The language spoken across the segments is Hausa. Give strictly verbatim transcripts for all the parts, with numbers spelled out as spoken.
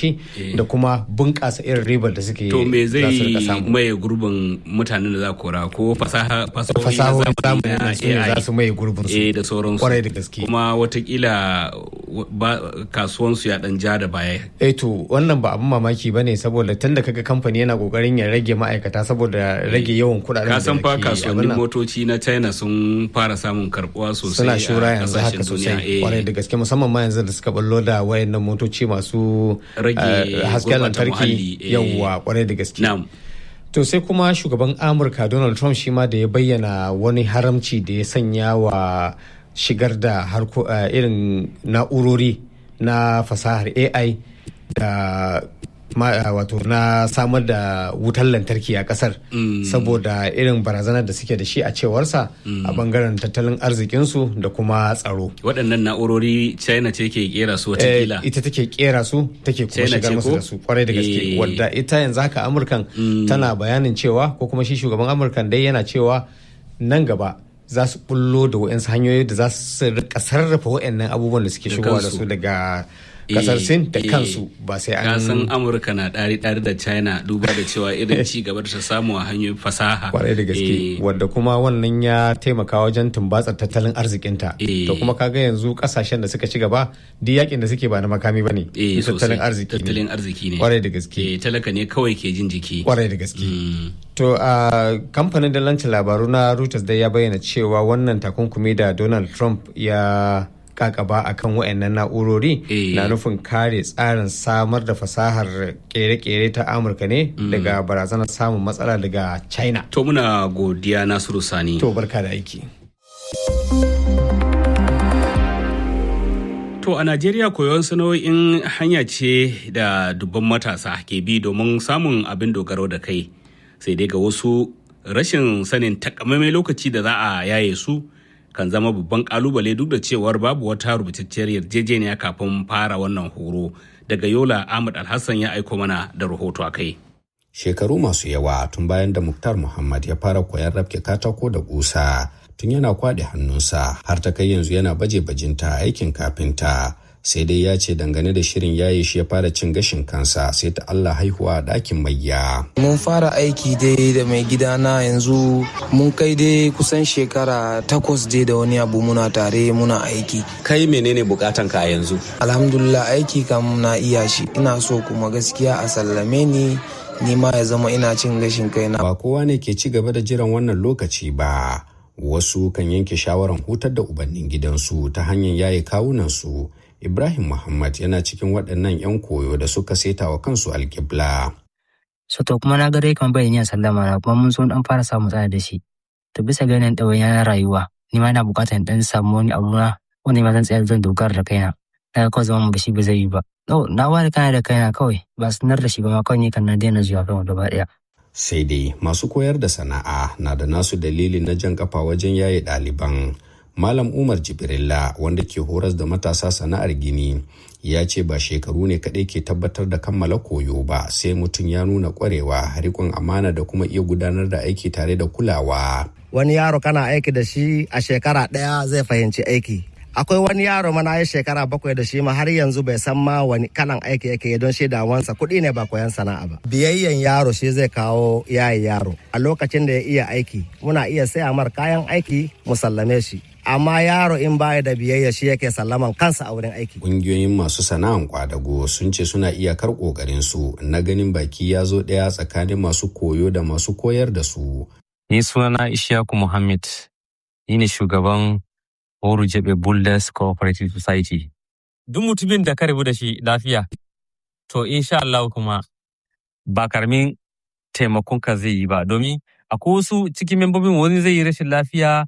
shi da kuma bunƙasa irin ribar da suke to me zai maye gurbin mutanen da za kora ko fasaha fasahohi zamani za su maye gurbin su da sauransu kwarai da gaske kuma watakila kasuwansu ya dan ja da baya eh to wannan ba abin mamaki bane saboda tunda kaga kamfani yana kokarin ya rage ma'aikata saboda rage yawan kuɗaɗen da ka san fa kasuwannin motoci na China sun fara samun karbuwa sosai suna shura yanzu haka sosai kwarai da gaske musamman ma yanzu da suka ballo da wayannan motoci masu rage hasken lantarki yawwa kwarai da gaske to sai kuma shugaban Amurka Donald Trump shi ma da ya bayyana wani haramci da ya sanya wa shigar da harko irin na'urori na fasahar A I da wato na samar da wutar lantarki a kasar mm. saboda irin barazanar da suke da shi a cewarsa mm. a bangaren tattalin arzikinsu da kuma tsaro. Waɗannan na'urori China ce ke kera su watakila? Eh, ita take kera su take kuma shigar masu da su kwarai da gaske e. wadda ita yanzu haka Amurkan mm. tana bayanin cewa ko kuma shi shugaban Amurkan dai yana cewa nan gaba za su bullo da wa'yansu hanyoyi da za su rika sarrafa wa'yannan abubuwan da suke shigowa da su daga kasar Sin da kansu ba sai an san Amurka na dari dari da China duba da cewa irin ci gaba da ta samu a hanyoyin fasaha kwarai da gaske wadda kuma wannan ya taimaka wajen tumbatsa tattalin arzikinta to kuma kaga yanzu kasashen da suka ci gaba duk yakin da suke ba na makami bane tattalin arziki tattalin arziki ne kwarai da gaske talaka ne kawai ke jin jiki kwarai da gaske to a kamfanin dalancin labaru na Reuters dai ya bayyana cewa wannan takunkumi da Donald Trump ya kakaba a kan wa'annan na'urori e. na nufin kare tsarin samar da fasahar kere-kere ta Amurka ne mm. daga barazanar samun matsala daga China. To muna godiya Nasiru Sani. To barka da aiki. To a Najeriya koyon sana'o'in hanya ce da dubban matasa ke bi domin samun abin dogaro da kai. Sai dai ga wasu rashin sanin takamaimai lokaci da za a yaye su kan zama babban kalubale duk da cewar babu wata rubutacciyar yarjejeniya kafin fara wannan horo. Daga Yola, Ahmad Alhassan ya aiko mana da rahoto a kai. Shekaru masu yawa tun bayan da Muktar Muhammad ya fara koyar rafke katako da kusa tun yana kwaɗe hannunsa har ta kai yanzu yana baje bajinta aikin kafinta. Sai dai ya ce dangane da shirin yaye shi ya fara cin gashin kansa sai ta Allah haihuwa a ɗakin mayya. Mun fara aiki dai da mai gidana yanzu mun kai dai kusan shekara takwas dai da wani abu muna tare muna aiki. Kai menene bukatan ka a yanzu? Alhamdulillah aiki kam na iya shi, ina so kuma gaskiya a sallame ni ni ma ya zama ina cin gashin kaina. Ba kowa ne ke ci gaba da jiran wannan lokaci ba. Wasu kan yanke shawaran hutar da ubannin gidansu ta hanyar yaye kawunansu. Ibrahim Muhammad yana cikin waɗannan 'yan koyo da suka seta wa kansu alƙibla. So to kuma na ga dai kan bayani a sallama na kuma mun so dan fara samu tsaya da shi. To bisa ganin ɗawainiya na rayuwa ni ma ina buƙatar dan samu wani abu na wanda ma zan tsaya zan dogara da kaina. Na ga kawai zaman da shi ba zai yi ba. No, na ware kaina da kaina kawai ba sanar da shi ba ma kawai ni kan na daina zuwa kan gaba ɗaya. Sai dai masu koyar da sana'a na da nasu dalili na jan kafa wajen yaye ɗaliban. Malam Umar Jibrilla wanda ke horas da matasa sana'ar gini ya ce ba shekaru ne kaɗai ke tabbatar da kammala koyo ba sai mutum ya nuna ƙwarewa, rikon amana da kuma iya gudanar da aiki tare da kulawa. Wani yaro kana aiki da shi a shekara ɗaya zai fahimci aiki. Akwai wani yaro mana ya shekara bakwai da shi ma har yanzu bai san ma wani kalan aiki yake don shi dawansa kuɗi ne ba koyan sana'a ba. Biyayyen yaro shi zai kawo yayi yaro. A lokacin da ya iya aiki muna iya saya mar kayan aiki mu sallame shi. Amma yaro in baya da biyayya shi yake sallaman kansa a wurin aiki. Ƙungiyoyin masu sana'an kwadago sun ce suna iyakar ƙoƙarin su na ganin baki ya zo ɗaya tsakanin masu koyo da masu koyar da su. Ni sunana Ishaku Muhammad, ni ne shugaban Horu Jebe Builders Cooperative Society. Duk mutumin da ka rabu da shi lafiya, to insha Allah kuma ba karamin taimakon ka zai yi ba, domin akwai wasu cikin membobin wani zai yi rashin lafiya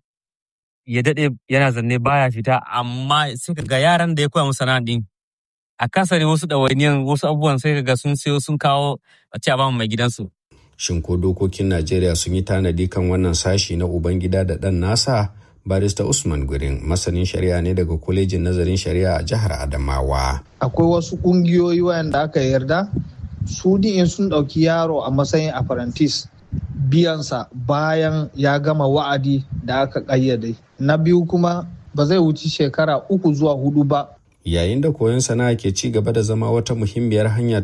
ya daɗe yana zanne baya fita, amma sai ga yaran da ya koya musu sana'a din a kasare wasu ɗawainiyan wasu abubuwan sai ga sun siyo sun kawo a ci a ba mai gidansu. Shin ko dokokin Najeriya sun yi tanadi kan wannan sashi na Ubangida da ɗan nasa? Barista Usman Gurin masanin shari'a ne daga kwalejin nazarin shari'a a jihar Adamawa. Akwai wasu ƙungiyoyi wayanda aka yarda su in sun ɗauki yaro a matsayin apprentice biyansa bayan ya gama wa'adi da aka ƙayyade. Na biyu kuma ba zai wuci shekara uku zuwa hudu ba. Yayin da koyon sana'a ke ci gaba da zama wata muhimmiyar hanya